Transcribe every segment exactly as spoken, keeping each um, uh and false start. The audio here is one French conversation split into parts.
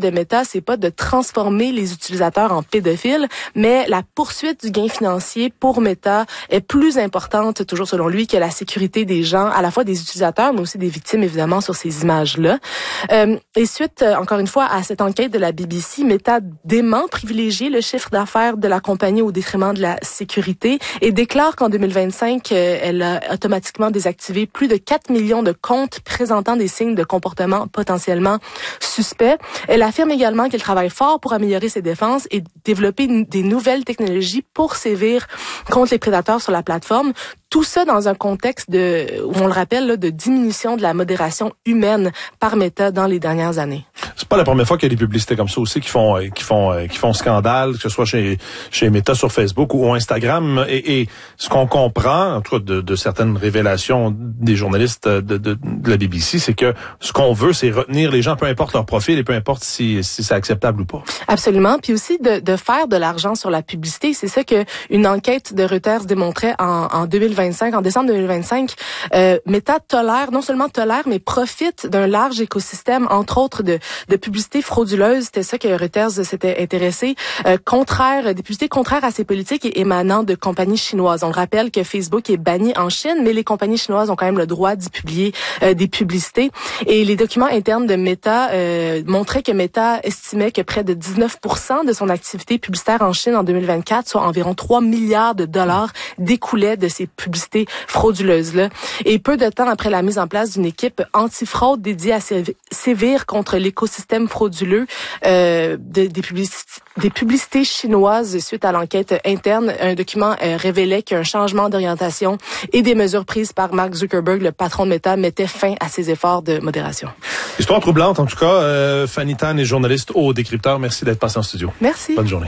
de Meta, c'est pas de transformer les utilisateurs en pédophiles, mais la poursuite du gain financier pour Meta est plus importante, toujours selon lui, que la sécurité des gens, à la fois des utilisateurs, mais aussi des victimes, évidemment, sur ces images-là. Euh, et suite, euh, encore une fois, à cette enquête de la B B C, Meta dément privilégier le chiffre d'affaires de la compagnie au détriment de la sécurité et déclare qu'en deux mille vingt-cinq, euh, elle a automatiquement désactivé plus de quatre millions de comptes présentant des signes de comportement potentiellement suspects. Elle affirme également qu'elle travaille fort pour améliorer ses défenses et développer des nouvelles technologies pour sévir contre les prédateurs sur la plateforme. Tout ça dans un contexte de, où on le rappelle, là, de diminution de la modération humaine par Meta dans les dernières années. C'est pas la première fois qu'il y a des publicités comme ça aussi qui font qui font qui font scandale, que ce soit chez chez Meta sur Facebook ou Instagram. Et, et ce qu'on comprend, en tout cas de, de certaines révélations des journalistes de, de, de la B B C, c'est que ce qu'on veut, c'est retenir les gens, peu importe leur profil et peu importe si si c'est acceptable ou pas. Absolument. Puis aussi de, de faire de l'argent sur la publicité. C'est ça que une enquête de Reuters démontrait en, en deux mille vingt-cinq, en décembre deux mille vingt-cinq. Euh, Meta tolère, non seulement tolère, mais profite d'un large écosystème, entre autres de de publicités frauduleuses. C'était ça que Reuters s'était intéressé. Euh, contraire, des publicités contraires à ces politiques et émanant de compagnies chinoises. On le rappelle que Facebook est banni en Chine, mais les compagnies chinoises ont quand même le droit d'y publier euh, des publicités. Et les documents internes de Meta euh, montraient que Meta estimait que près de dix-neuf pour cent de son activité publicitaire en Chine en deux mille vingt-quatre, soit environ trois milliards de dollars, découlaient de ces publicités frauduleuses-là. Et peu de temps après la mise en place d'une équipe anti-fraude dédiée à sévir contre l'écosystème frauduleux euh, de, des, publicités, des publicités chinoises suite à l'enquête interne, un document euh, révélait qu'un changement d'orientation et des mesures prises par Mark Zuckerberg, le patron de Meta, mettaient fin à ses efforts de modération. Histoire troublante, en tout cas. Euh, Fanny Tan est journaliste au Décrypteur. Merci d'être passé en studio. Merci. Bonne journée.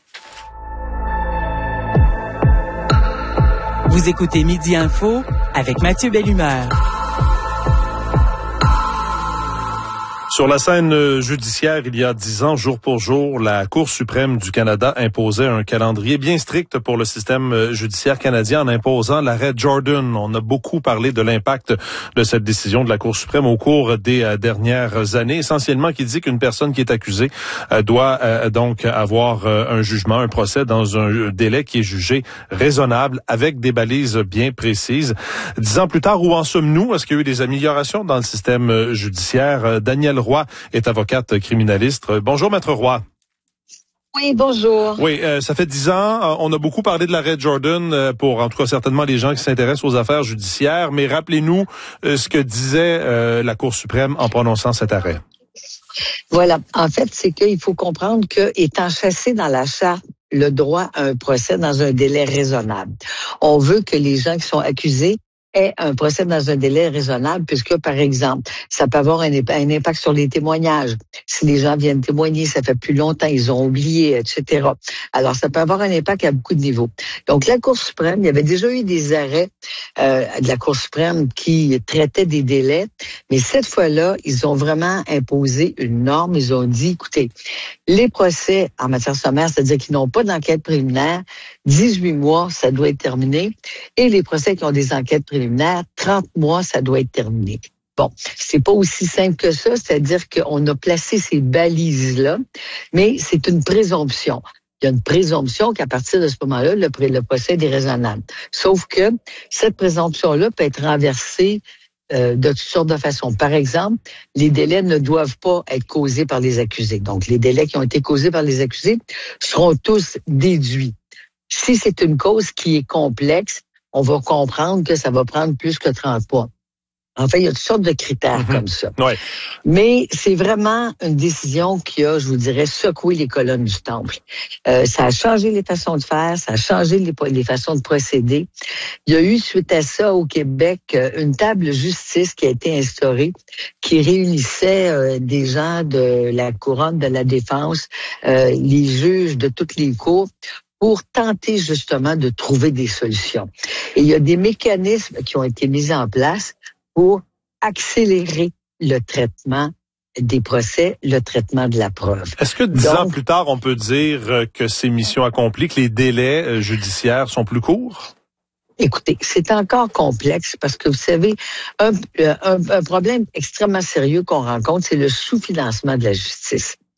Vous écoutez Midi Info avec Mathieu Bellumeur. Sur la scène judiciaire, il y a dix ans, jour pour jour, la Cour suprême du Canada imposait un calendrier bien strict pour le système judiciaire canadien en imposant l'arrêt Jordan. On a beaucoup parlé de l'impact de cette décision de la Cour suprême au cours des dernières années, essentiellement qui dit qu'une personne qui est accusée doit donc avoir un jugement, un procès dans un délai qui est jugé raisonnable avec des balises bien précises. Dix ans plus tard, où en sommes-nous? Est-ce qu'il y a eu des améliorations dans le système judiciaire? Danielle Roy est avocate criminaliste. Bonjour, Maître Roy. Oui, bonjour. Oui, euh, ça fait dix ans. On a beaucoup parlé de l'arrêt Jordan euh, pour, en tout cas, certainement les gens qui s'intéressent aux affaires judiciaires. Mais rappelez-nous euh, ce que disait euh, la Cour suprême en prononçant cet arrêt. Voilà. En fait, c'est qu'il faut comprendre que, étant chassé dans la charte le droit à un procès dans un délai raisonnable, on veut que les gens qui sont accusés est un procès dans un délai raisonnable, puisque, par exemple, ça peut avoir un, un impact sur les témoignages. Si les gens viennent témoigner, ça fait plus longtemps, ils ont oublié, et cetera. Alors, ça peut avoir un impact à beaucoup de niveaux. Donc, la Cour suprême, il y avait déjà eu des arrêts euh, de la Cour suprême qui traitaient des délais, mais cette fois-là, ils ont vraiment imposé une norme. Ils ont dit, écoutez, les procès en matière sommaire, c'est-à-dire qu'ils n'ont pas d'enquête préliminaire, dix-huit mois, ça doit être terminé, et les procès qui ont des enquêtes préliminaires, trente mois, ça doit être terminé. Bon, c'est pas aussi simple que ça, c'est-à-dire qu'on a placé ces balises-là, mais c'est une présomption. Il y a une présomption qu'à partir de ce moment-là, le, le procès est raisonnable. Sauf que cette présomption-là peut être renversée euh, de toutes sortes de façons. Par exemple, les délais ne doivent pas être causés par les accusés. Donc, les délais qui ont été causés par les accusés seront tous déduits. Si c'est une cause qui est complexe, on va comprendre que ça va prendre plus que trente mois. En fait, il y a toutes sortes de critères mmh. comme ça. Ouais. Mais c'est vraiment une décision qui a, je vous dirais, secoué les colonnes du temple. Euh, ça a changé les façons de faire, ça a changé les, les façons de procéder. Il y a eu, suite à ça, au Québec, une table de justice qui a été instaurée, qui réunissait euh, des gens de la couronne, de la défense, euh, les juges de toutes les cours, pour tenter justement de trouver des solutions. Et il y a des mécanismes qui ont été mis en place pour accélérer le traitement des procès, le traitement de la preuve. Est-ce que dix ans plus tard, on peut dire que c'est mission accomplie, que les délais judiciaires sont plus courts? Écoutez, c'est encore complexe parce que vous savez, un, un, un problème extrêmement sérieux qu'on rencontre, c'est le sous-financement de la justice.